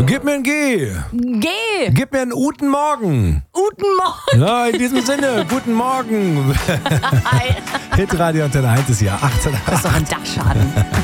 Gib mir ein G. G. Gib mir einen guten Morgen. Guten Morgen. Ja, in diesem Sinne, guten Morgen. Hitradio Antenne 1 ist hier. 18. Das ist doch ein Dachschaden.